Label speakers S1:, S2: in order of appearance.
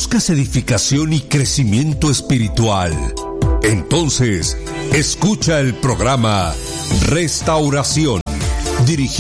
S1: ¿Buscas edificación y crecimiento espiritual? Entonces, escucha el programa Restauración, dirigido